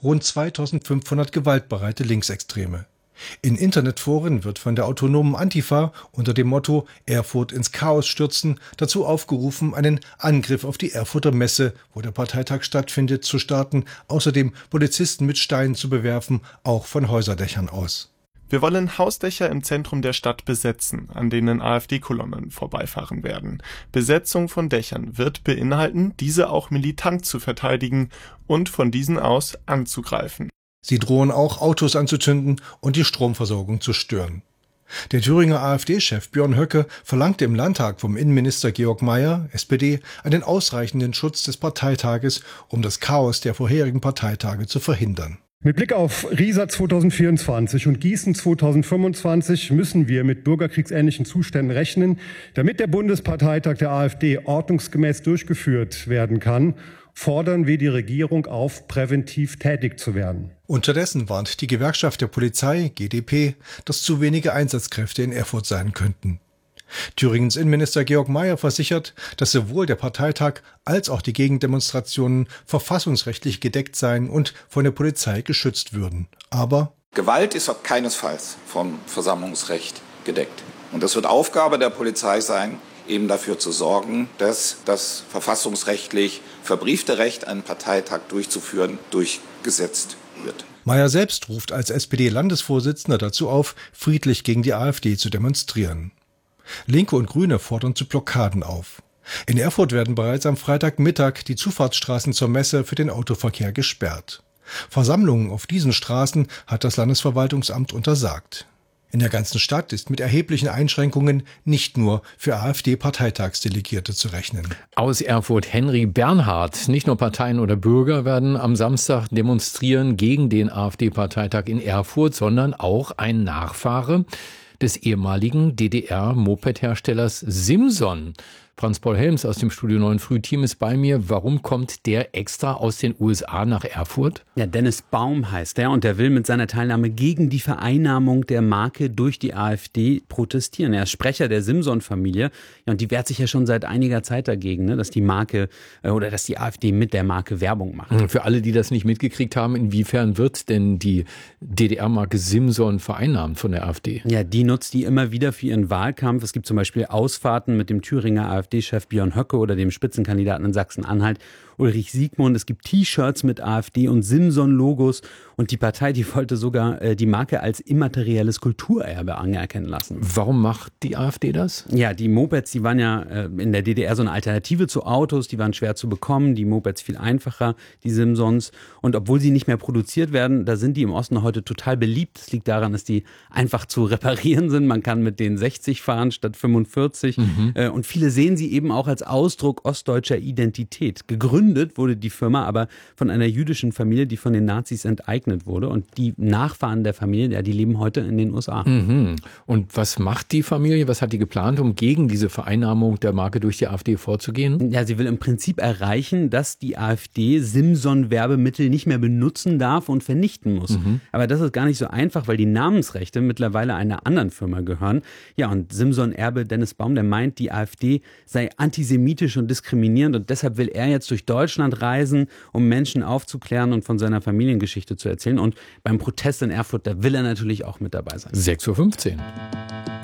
rund 2500 gewaltbereite Linksextreme. In Internetforen wird von der autonomen Antifa unter dem Motto Erfurt ins Chaos stürzen dazu aufgerufen, einen Angriff auf die Erfurter Messe, wo der Parteitag stattfindet, zu starten, außerdem Polizisten mit Steinen zu bewerfen, auch von Häuserdächern aus. Wir wollen Hausdächer im Zentrum der Stadt besetzen, an denen AfD-Kolonnen vorbeifahren werden. Besetzung von Dächern wird beinhalten, diese auch militant zu verteidigen und von diesen aus anzugreifen. Sie drohen auch, Autos anzuzünden und die Stromversorgung zu stören. Der Thüringer AfD-Chef Björn Höcke verlangte im Landtag vom Innenminister Georg Mayer, SPD, einen ausreichenden Schutz des Parteitages, um das Chaos der vorherigen Parteitage zu verhindern. Mit Blick auf Riesa 2024 und Gießen 2025 müssen wir mit bürgerkriegsähnlichen Zuständen rechnen. Damit der Bundesparteitag der AfD ordnungsgemäß durchgeführt werden kann, fordern wir die Regierung auf, präventiv tätig zu werden. Unterdessen warnt die Gewerkschaft der Polizei, GdP, dass zu wenige Einsatzkräfte in Erfurt sein könnten. Thüringens Innenminister Georg Mayer versichert, dass sowohl der Parteitag als auch die Gegendemonstrationen verfassungsrechtlich gedeckt seien und von der Polizei geschützt würden. Aber Gewalt ist keinesfalls vom Versammlungsrecht gedeckt. Und es wird Aufgabe der Polizei sein, eben dafür zu sorgen, dass das verfassungsrechtlich verbriefte Recht, einen Parteitag durchzuführen, durchgesetzt wird. Mayer selbst ruft als SPD-Landesvorsitzender dazu auf, friedlich gegen die AfD zu demonstrieren. Linke und Grüne fordern zu Blockaden auf. In Erfurt werden bereits am Freitagmittag die Zufahrtsstraßen zur Messe für den Autoverkehr gesperrt. Versammlungen auf diesen Straßen hat das Landesverwaltungsamt untersagt. In der ganzen Stadt ist mit erheblichen Einschränkungen nicht nur für AfD-Parteitagsdelegierte zu rechnen. Aus Erfurt Henry Bernhard. Nicht nur Parteien oder Bürger werden am Samstag demonstrieren gegen den AfD-Parteitag in Erfurt, sondern auch ein Nachfahre des ehemaligen DDR-Moped-Herstellers Simson. Franz-Paul Helms aus dem Studio 9 Frühteam ist bei mir. Warum kommt der extra aus den USA nach Erfurt? Ja, Dennis Baum heißt er und der will mit seiner Teilnahme gegen die Vereinnahmung der Marke durch die AfD protestieren. Er ist Sprecher der Simson-Familie, ja, und die wehrt sich ja schon seit einiger Zeit dagegen, ne, dass die Marke oder dass die AfD mit der Marke Werbung macht. Für alle, die das nicht mitgekriegt haben, inwiefern wird denn die DDR-Marke Simson vereinnahmt von der AfD? Ja, die nutzt die immer wieder für ihren Wahlkampf. Es gibt zum Beispiel Ausfahrten mit dem Thüringer AfD-Chef Björn Höcke oder dem Spitzenkandidaten in Sachsen-Anhalt Ulrich Siegmund. Es gibt T-Shirts mit AfD und Simson-Logos und die Partei, die wollte sogar die Marke als immaterielles Kulturerbe anerkennen lassen. Warum macht die AfD das? Ja, die Mopeds, die waren ja in der DDR so eine Alternative zu Autos, die waren schwer zu bekommen, die Mopeds viel einfacher, die Simsons. Und obwohl sie nicht mehr produziert werden, da sind die im Osten heute total beliebt. Das liegt daran, dass die einfach zu reparieren sind. Man kann mit denen 60 fahren statt 45. Und viele sehen sie eben auch als Ausdruck ostdeutscher Identität. Gegründet wurde die Firma aber von einer jüdischen Familie, die von den Nazis enteignet wurde. Und die Nachfahren der Familie, ja, die leben heute in den USA. Und was macht die Familie? Was hat die geplant, um gegen diese Vereinnahmung der Marke durch die AfD vorzugehen? Ja, sie will im Prinzip erreichen, dass die AfD Simson-Werbemittel nicht mehr benutzen darf und vernichten muss. Aber das ist gar nicht so einfach, weil die Namensrechte mittlerweile einer anderen Firma gehören. Ja, und Simson-Erbe Dennis Baum, der meint, die AfD sei antisemitisch und diskriminierend und deshalb will er jetzt durch Deutschland reisen, um Menschen aufzuklären und von seiner Familiengeschichte zu erzählen. Und beim Protest in Erfurt, da will er natürlich auch mit dabei sein. 6:15 Uhr.